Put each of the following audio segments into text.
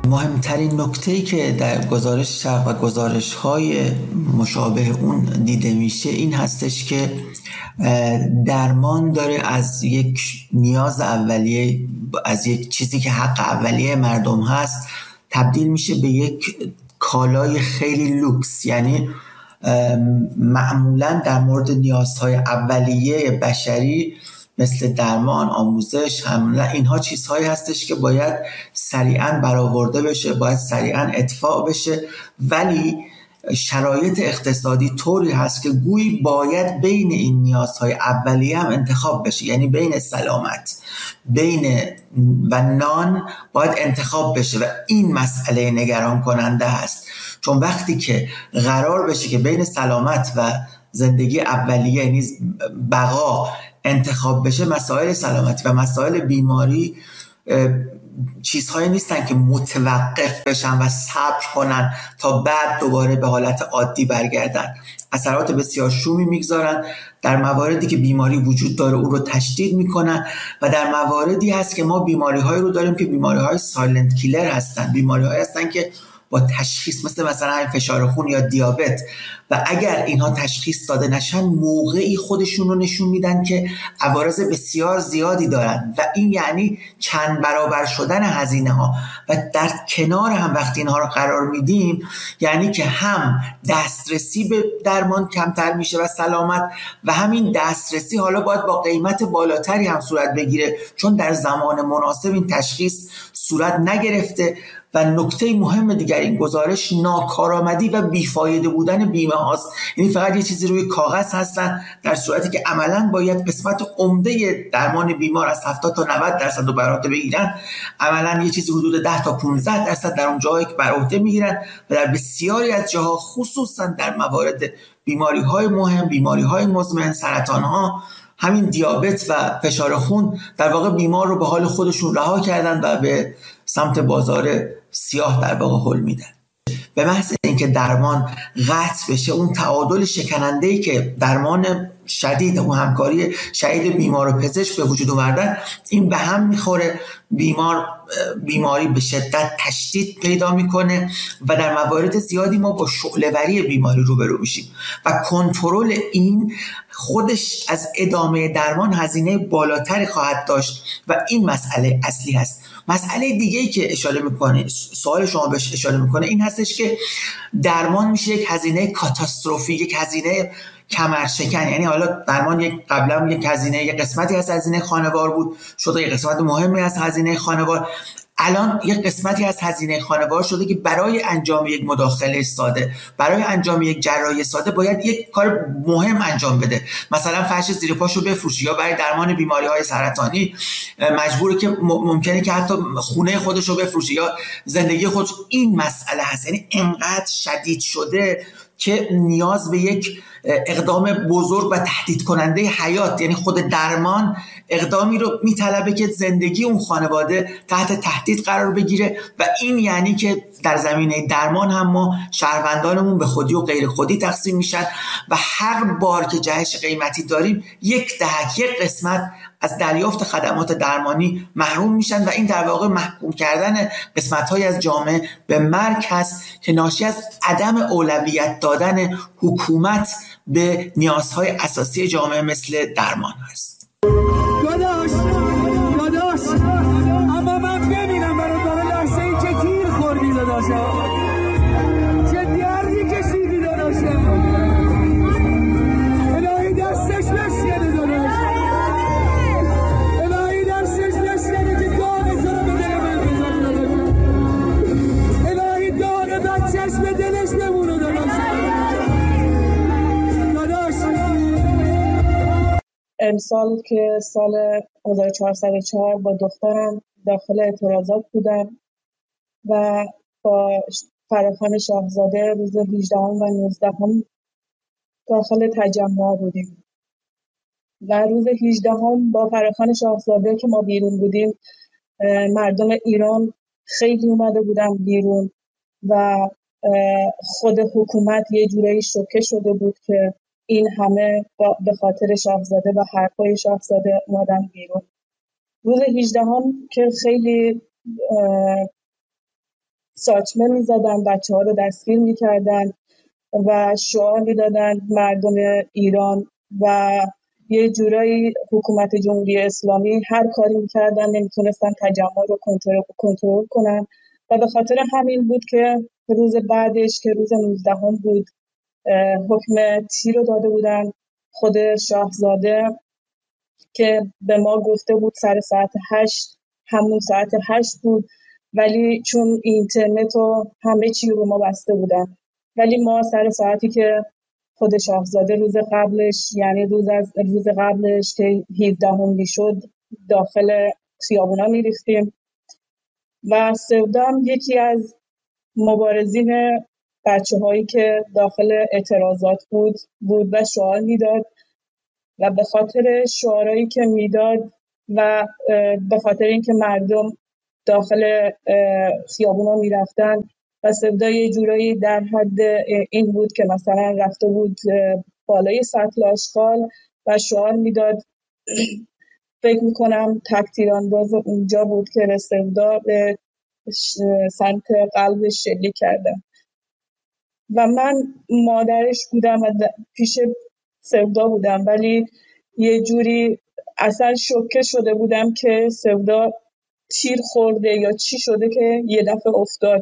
مهمترین نکته‌ای که در گزارش شرق و گزارش‌های مشابه اون دیده میشه این هستش که درمان داره از یک نیاز اولیه، از یک چیزی که حق اولیه مردم هست، تبدیل میشه به یک کالای خیلی لوکس. یعنی معمولاً در مورد نیازهای اولیه بشری مثل درمان، آموزش، حمله، اینها چیزهایی هستش که باید سریعاً برآورده بشه، باید سریعاً ادفاع بشه، ولی شرایط اقتصادی طوری هست که گویی باید بین این نیازهای اولیه هم انتخاب بشه. یعنی بین سلامت و نان باید انتخاب بشه و این مسئله نگران کننده هست، چون وقتی که قرار بشه که بین سلامت و زندگی اولیه یعنی بقا انتخاب بشه، مسائل سلامتی و مسائل بیماری چیزهایی نیستن که متوقف بشن و صبر کنن تا بعد دوباره به حالت عادی برگردن. اثرات بسیار شومی میگذارن. در مواردی که بیماری وجود داره اون رو تشدید میکنن و در مواردی هست که ما بیماری‌هایی رو داریم که بیماری‌های سایلنت کیلر هستن، بیماری‌هایی هستن که با تشخیص مثلا فشار خون یا دیابت، و اگر اینها تشخیص داده نشن موقعی خودشون رو نشون میدن که عوارض بسیار زیادی دارن و این یعنی چند برابر شدن هزینه ها. و در کنار هم وقتی اینها رو قرار میدیم یعنی که هم دسترسی به درمان کمتر میشه و سلامت، و همین دسترسی حالا باید با قیمت بالاتری هم صورت بگیره چون در زمان مناسب این تشخیص صورت نگرفته. و نکته مهم دیگر این گزارش ناکارآمدی و بیفایده بودن بیمه هاست. یعنی فقط یه چیزی روی کاغذ هستن در صورتی که عملاً باید قسمت عمده درمان بیمار از 70 تا 90% رو بر عهده بگیرن، عملاً یه چیزی حدود 10 تا 15% در اون جاهایی که بر عهده میگیرن و در بسیاری از جاها خصوصاً در موارد بیماری‌های مهم، بیماری‌های مزمن، سرطان‌ها، همین دیابت و فشار خون، در واقع بیمار رو به حال خودشون رها کردن و به سمت بازار سیاه در واقع هل میدن. به محض اینکه درمان قطع بشه، اون تعادل شکننده‌ای که درمان شدید، اون همکاری شدید بیمار و پزشک به وجود آوردن، این به هم میخوره. بیماری به شدت تشدید پیدا میکنه و در موارد زیادی ما با شعله‌وری بیماری روبرو میشیم و کنترل این خودش از ادامه درمان هزینه بالاتری خواهد داشت و این مسئله اصلی هست. مسئله دیگه‌ای که اشاره میکنه، سوال شما بهش اشاره میکنه، این هستش که درمان میشه یک هزینه کاتاستروفی، یک هزینه کمرشکن. یعنی حالا درمان قبلا یک هزینه، یک قسمتی از هزینه خانوار بود، شده یک قسمت مهمی از هزینه خانوار، الان یک قسمتی از هزینه خانوار شده که برای انجام یک مداخله ساده، برای انجام یک جراحی ساده باید یک کار مهم انجام بده. مثلا فرش زیر پاشو بفروشه، یا برای درمان بیماری‌های سرطانی مجبوره که ممکنه که حتی خونه خودشو بفروشه یا زندگی خودش. این مسئله هست، یعنی انقدر شدید شده که نیاز به یک اقدام بزرگ و تهدید کننده حیات، یعنی خود درمان اقدامی رو میطلبه که زندگی اون خانواده تحت تهدید قرار بگیره و این یعنی که در زمینه درمان هم ما شهروندانمون به خودی و غیر خودی تقسیم میشن و هر بار که جهش قیمتی داریم یک قسمت از دریافت خدمات درمانی محروم میشن و این در واقع محکوم کردن قسمت‌های از جامعه به مرگ هست که ناشی از عدم اولویت دادن حکومت به نیازهای اساسی جامعه مثل درمان هست. داداش اما من ببینم برای لحظه ای که گیر خوردی داداشم، چه دردی کشیدی داداشم، الهی دستش بشکنه داداش، الهی دستش بشکنه که داغ تو رو به دل من بزن داداشم، الهی داغ بچهش به دلش بمونه امسال که سال 1404 با دخترم داخل اعتراضات بودم و با فراخوان شاهزاده روز 18 و 19 داخل تجمع بودیم و روز 18 با فراخوان شاهزاده که ما بیرون بودیم، مردم ایران خیلی اومده بودن بیرون و خود حکومت یه جورایی شوکه شده بود که این همه به خاطر شاهزاده و حرفای شاهزاده اومدن بیرون. روز 18 که خیلی ساچمه میزدن، بچه‌ها رو دستگیر میکردن و شعار میدادن مردم ایران و یه جورایی حکومت جمهوری اسلامی هر کاری میکردن نمیتونستن تجمع رو کنترل کنن و به خاطر همین بود که روز بعدش که روز 19 بود حکم تیر رو داده بودن. خود شاهزاده که به ما گفته بود سر ساعت 8 همون ساعت 8 بود، ولی چون اینترنت و همه چی رو ما بسته بودن، ولی ما سر ساعتی که خود شاهزاده روز قبلش، یعنی روز قبلش که 17 شد داخل خیابونا میریختیم و سودام یکی از مبارزین بچه‌هایی که داخل اعتراضات بود و شعار میداد و به خاطر شعارهایی که میداد و به خاطر اینکه مردم داخل خیابونا میرفتن و سودا یه جورایی در حد این بود که مثلا رفته بود بالای سطل آشغال و شعار میداد. فکر میکنم تک‌تیرانداز اونجا بود که سودا به سمت قلبش شلیک کرده و من مادرش بودم و پیش سودا بودم، ولی یه جوری اصلا شوکه شده بودم که سودا تیر خورده یا چی شده که یه دفعه افتاد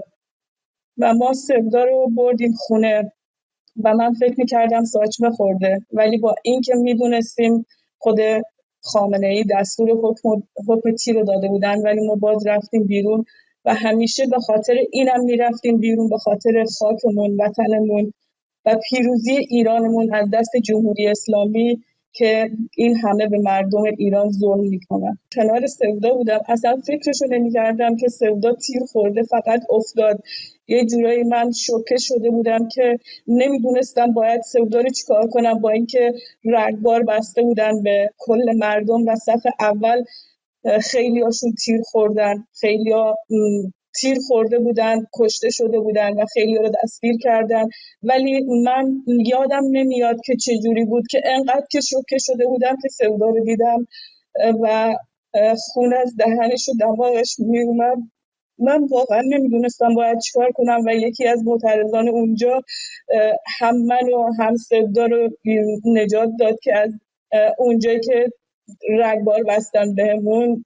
و ما سودا رو بردیم خونه و من فکر میکردم ساچمه خورده، ولی با این که میدونستیم خود خامنه‌ای دستور حکم تیر رو داده بودن، ولی ما باز رفتیم بیرون و همیشه به خاطر اینم میرفتیم بیرون، به خاطر خاکمون، وطنمون و پیروزی ایرانمون از دست جمهوری اسلامی که این همه به مردم ایران ظلم میکنن. کنار سودا بودم، اصلا فکرشو نمیکردم که سودا تیر خورده، فقط افتاد. یه جورایی من شوکه شده بودم که نمیدونستم باید سودا رو چیکار کنم، با اینکه رگبار بسته بودن به کل مردم و صف اول خیلی هاشون تیر خوردن، خیلی ها تیر خورده بودن، کشته شده بودن و خیلی ها رو دستگیر کردن، ولی من یادم نمیاد که چجوری بود که انقدر که شوکه شده بودم که سودا رو دیدم و خون از دهنش و دماغش میومد. من واقعا نمیدونستم باید چیکار کنم و یکی از معترضان اونجا هم من و هم سودا رو نجات داد که از اونجایی که رگبار بستن بهمون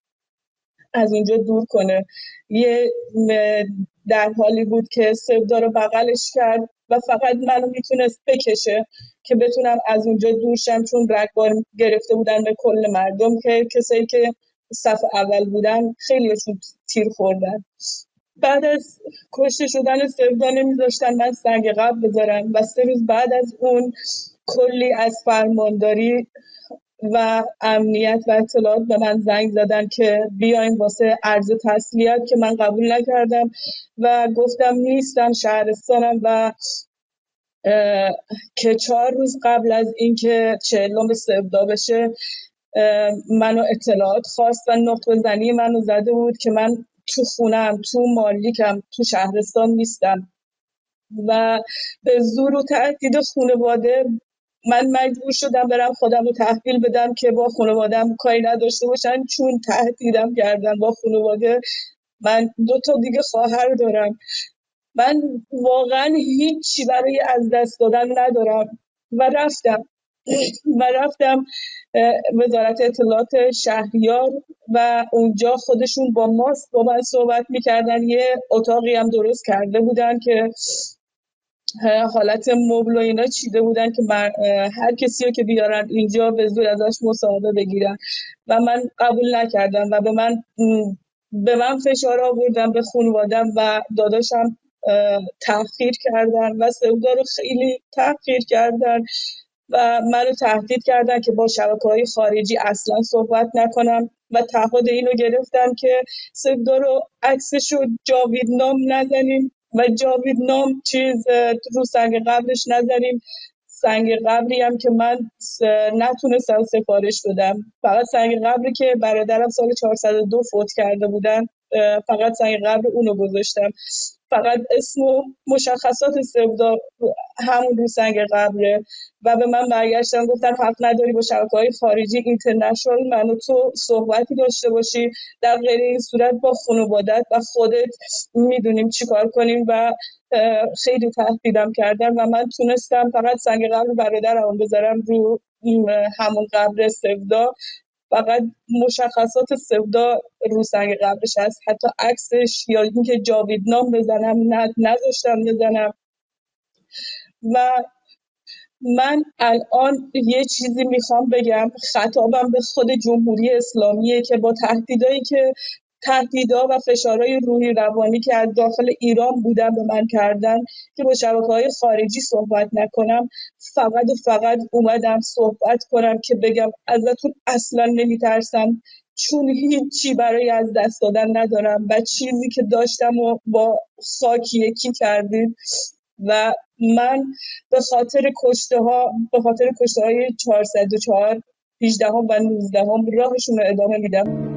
از اونجا دور کنه. یه در حالی بود که سودا رو بغلش کرد و فقط منو میتونست بکشه که بتونم از اونجا دور شم، چون رگبار گرفته بودن به کل مردم که کسایی که صف اول بودن خیلیشون تیر خوردن. بعد از کشته شدن سودا نمیذاشتن من سنگ قبر بذارم و 3 روز بعد از اون کلی از فرمانداری و امنیت و اطلاعات به من زنگ زدن که بیایم واسه عرض تسلیت که من قبول نکردم و گفتم نیستم، شهرستانم و که 4 روز قبل از اینکه 40 سودا بشه منو اطلاعات خواست و نقطه زنی منو زده بود که من تو خونم، تو مالکم، تو شهرستان نیستم و به زور و تهدید خانواده من مجبور شدم برم خودم رو تحویل بدم که با خانواده‌ام کاری نداشته باشن، چون تهدیدم کردن با خانواده. من 2 تا دیگه خواهر دارم، من واقعا هیچی برای از دست دادن ندارم و رفتم وزارت اطلاعات شهریار و اونجا خودشون با من صحبت میکردن. یه اتاقی هم درست کرده بودن که حالت مبل و اینا چیده بودن که هر کسی رو که بیارن اینجا به زور ازش مصاحبه بگیرن و من قبول نکردم و به من فشار آوردن، به خانوادم و داداشم تحقیر کردن و سودا رو خیلی تحقیر کردن و منو تهدید کردن که با شبکه‌های خارجی اصلا صحبت نکنم و تعهد اینو گرفتم که سودا رو عکسشو جاویدنام نزنیم و جاویدنام رو سنگ قبرش نزنیم. سنگ قبری هم که من نتونستم سفارش بدم، فقط سنگ قبری که برادرم سال 402 فوت کرده بودن، فقط سنگ قبر اونو گذاشتم فقط اسم و مشخصات سودا همون رو سنگ قبره و به من برگشتن گفتن حق نداری با شبکه‌های خارجی اینترنشنال من و تو صحبتی داشته باشی، در غیر این صورت با خانوادت و خودت میدونیم چی کار کنیم و خیلی تهدیدم کردن و من تونستم فقط سنگ قبر برادرم بذارم رو همون قبر سودا. فقط مشخصات سودا رو سنگ قبرش هست، حتی عکسش یا اینکه جاویدنام بزنم نذاشتم بزنم. و من الان یه چیزی میخوام بگم، خطابم به خود جمهوری اسلامیه که با تهدیدا و فشارهای روحی روانی که از داخل ایران بودن به من کردن که با شبکه‌های خارجی صحبت نکنم، فقط اومدم صحبت کنم که بگم ازتون اصلا نمیترسم، چون هیچی برای از دست دادن ندارم و چیزی که داشتم و با خاک یکی کردید و من به خاطر کشته های 404 18 و 19 راهشون رو ادامه میدم.